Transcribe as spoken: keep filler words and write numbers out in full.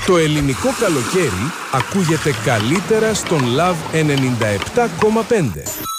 Το ελληνικό καλοκαίρι ακούγεται καλύτερα στον Love ενενήντα επτά κόμμα πέντε.